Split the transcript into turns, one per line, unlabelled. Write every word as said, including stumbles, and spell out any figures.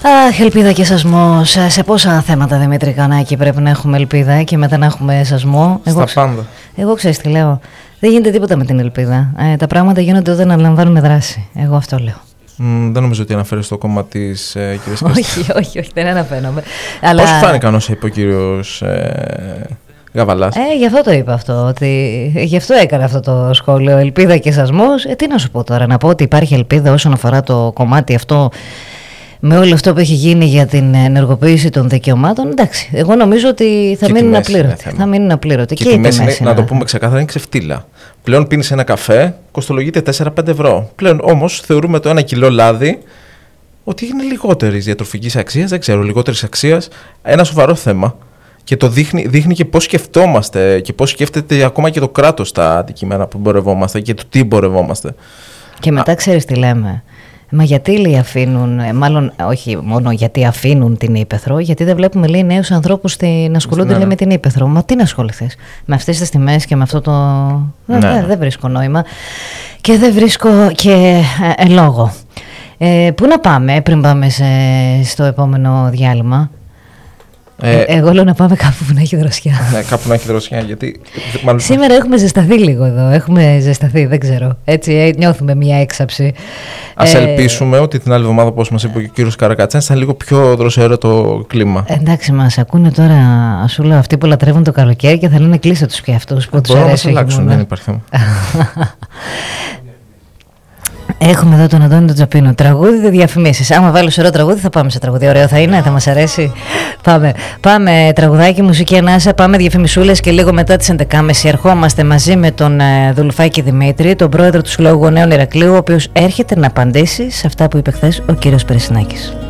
Αχ, ελπίδα και σασμός. Σε πόσα θέματα, Δημήτρη Κανάκη, πρέπει να έχουμε ελπίδα και μετά να έχουμε σασμό?
Στα
Εγώ,
πάντα.
Εγώ ξέρεις τι λέω. Δεν γίνεται τίποτα με την ελπίδα. Ε, τα πράγματα γίνονται όταν αναλαμβάνουμε δράση. Εγώ αυτό λέω.
Mm, δεν νομίζω ότι αναφέρει το κόμμα της ε, κυρίας
Όχι, όχι, όχι, δεν αναφέρομαι. Αλλά...
Πώς φάνηκαν όσα είπε ο κύριος ε, Γαβαλάς?
Ε, γι' αυτό το είπα αυτό, ότι γι' αυτό έκανα αυτό το σχόλιο, ελπίδα και σασμός. Ε, τι να σου πω τώρα, να πω ότι υπάρχει ελπίδα όσον αφορά το κομμάτι αυτό, με όλο αυτό που έχει γίνει για την ενεργοποίηση των δικαιωμάτων. Εντάξει, εγώ νομίζω ότι θα μείνουν απλήρωτοι. Θα μείνουν απλήρωτοι.
Και, και η μέση, είναι, να το πούμε ξεκάθαρα, είναι ξεφτύλα. Πλέον πίνεις ένα καφέ, κοστολογείται τέσσερα πέντε ευρώ. Πλέον όμως θεωρούμε το ένα κιλό λάδι ότι είναι λιγότερης διατροφικής αξίας, δεν ξέρω, λιγότερης αξίας. Ένα σοβαρό θέμα. Και το δείχνει, δείχνει και πώς σκεφτόμαστε και πώς σκέφτεται ακόμα και το κράτος τα αντικείμενα που εμπορευόμαστε και το τι εμπορευόμαστε.
Και μετά Α... ξέρεις τι λέμε. Μα γιατί λέει αφήνουν, μάλλον όχι μόνο γιατί αφήνουν την ύπαιθρο, γιατί δεν βλέπουμε λέει νέους ανθρώπους να ασχολούνται ναι, ναι. με την ύπαιθρο. Μα τι να ασχοληθείς με αυτές τις τιμές και με αυτό το... Ναι. Δεν, δεν βρίσκω νόημα και δεν βρίσκω και ε, λόγο. Ε, πού να πάμε πριν πάμε σε, στο επόμενο διάλειμμα? Ε, ε, εγώ λέω να πάμε κάπου που να έχει δροσιά.
Ναι, κάπου να έχει δροσιά, γιατί...
Μάλλον... Σήμερα έχουμε ζεσταθεί λίγο εδώ, έχουμε ζεσταθεί, δεν ξέρω. Έτσι νιώθουμε μια έξαψη.
Ας ε... ελπίσουμε ότι την άλλη εβδομάδα, όπως μας είπε και ο κύριος Καρακατσάνης, θα είναι λίγο πιο δροσερό το κλίμα.
Εντάξει, μας ακούνε τώρα, σου λέω, αυτοί που λατρεύουν το καλοκαίρι και θα λένε κλείστε τους και αυτούς που τους αρέσει.
Μπορούν να μας αλλάξουν, δεν υπάρχει θέμα.
Έχουμε εδώ τον Αντώνη τον Τζαπίνο. Τραγούδι, διαφημίσεις. Άμα βάλω σωρό τραγούδι, θα πάμε σε τραγούδι. Ωραίο θα είναι, θα μας αρέσει. Πάμε. Πάμε τραγουδάκι, μουσική ανάσα. Πάμε διαφημισούλες και λίγο μετά τις έντεκα και μισή ερχόμαστε μαζί με τον ε, Δουλουφάκη Δημήτρη, τον πρόεδρο του Συλλόγου Νέων Ηρακλείου, ο οποίος έρχεται να απαντήσει σε αυτά που είπε χθες ο κύριος Περισινάκης.